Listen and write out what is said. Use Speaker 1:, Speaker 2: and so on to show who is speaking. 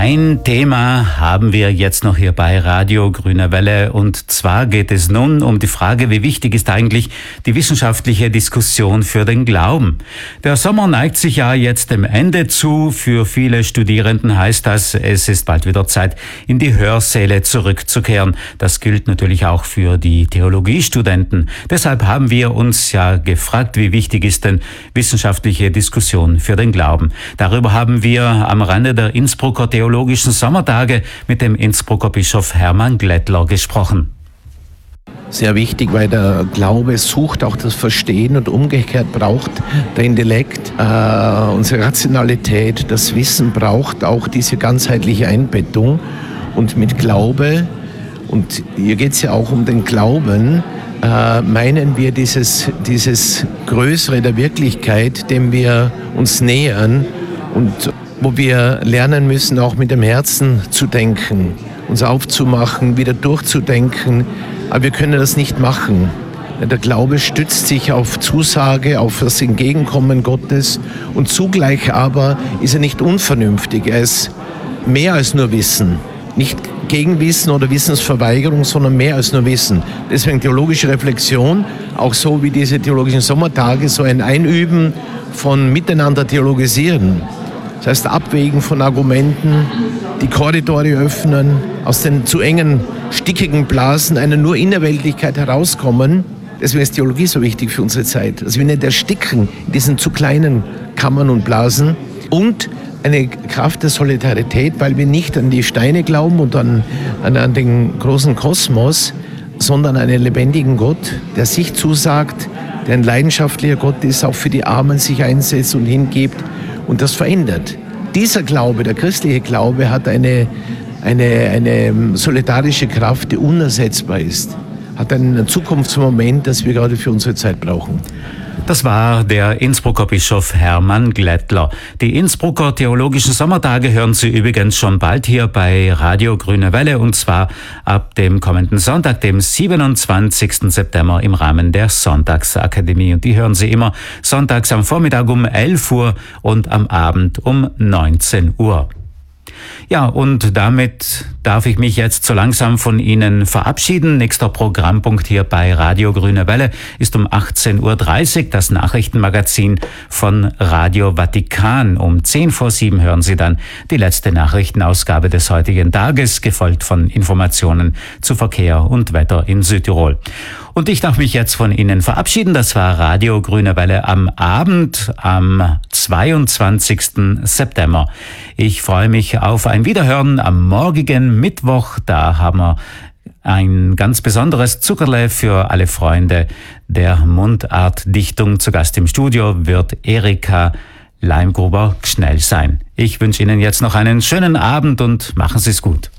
Speaker 1: Ein Thema haben wir jetzt noch hier bei Radio Grüne Welle, und zwar geht es nun um die Frage, wie wichtig ist eigentlich die wissenschaftliche Diskussion für den Glauben. Der Sommer neigt sich ja jetzt dem Ende zu. Für viele Studierenden heißt das, es ist bald wieder Zeit, in die Hörsäle zurückzukehren. Das gilt natürlich auch für die Theologiestudenten. Deshalb haben wir uns ja gefragt, wie wichtig ist denn wissenschaftliche Diskussion für den Glauben. Darüber haben wir am Rande der Innsbrucker Theologischen Sommertage mit dem Innsbrucker Bischof Hermann Glättler gesprochen.
Speaker 2: Sehr wichtig, weil der Glaube sucht auch das Verstehen und umgekehrt braucht der Intellekt, unsere Rationalität, das Wissen braucht auch diese ganzheitliche Einbettung. Und mit Glaube, und hier geht es ja auch um den Glauben, meinen wir dieses Größere der Wirklichkeit, dem wir uns nähern und wo wir lernen müssen, auch mit dem Herzen zu denken, uns aufzumachen, wieder durchzudenken. Aber wir können das nicht machen. Der Glaube stützt sich auf Zusage, auf das Entgegenkommen Gottes, und zugleich aber ist er nicht unvernünftig. Er ist mehr als nur Wissen. Nicht Gegenwissen oder Wissensverweigerung, sondern mehr als nur Wissen. Deswegen theologische Reflexion, auch so wie diese theologischen Sommertage, so ein Einüben von miteinander theologisieren. Das heißt, Abwägen von Argumenten, die Korridore öffnen, aus den zu engen, stickigen Blasen einer nur Innerweltlichkeit herauskommen. Deswegen ist Theologie so wichtig für unsere Zeit. Also wir nicht ersticken in diesen zu kleinen Kammern und Blasen. Und eine Kraft der Solidarität, weil wir nicht an die Steine glauben und an den großen Kosmos, sondern an einen lebendigen Gott, der sich zusagt, der ein leidenschaftlicher Gott ist, auch für die Armen sich einsetzt und hingibt und das verändert. Dieser Glaube, der christliche Glaube, hat eine solidarische Kraft, die unersetzbar ist, hat einen Zukunftsmoment, das wir gerade für unsere Zeit brauchen.
Speaker 1: Das war der Innsbrucker Bischof Hermann Glättler. Die Innsbrucker Theologischen Sommertage hören Sie übrigens schon bald hier bei Radio Grüne Welle, und zwar ab dem kommenden Sonntag, dem 27. September im Rahmen der Sonntagsakademie. Und die hören Sie immer sonntags am Vormittag um 11 Uhr und am Abend um 19 Uhr. Ja, und damit darf ich mich jetzt so langsam von Ihnen verabschieden. Nächster Programmpunkt hier bei Radio Grüne Welle ist um 18.30 Uhr das Nachrichtenmagazin von Radio Vatikan. Um 6:50 hören Sie dann die letzte Nachrichtenausgabe des heutigen Tages, gefolgt von Informationen zu Verkehr und Wetter in Südtirol. Und ich darf mich jetzt von Ihnen verabschieden. Das war Radio Grüne Welle am Abend, am 22. September. Ich freue mich auf ein Wiederhören am morgigen Mittwoch. Da haben wir ein ganz besonderes Zuckerle für alle Freunde der Mundartdichtung. Zu Gast im Studio wird Erika Leimgruber-Schnell sein. Ich wünsche Ihnen jetzt noch einen schönen Abend und machen Sie es gut.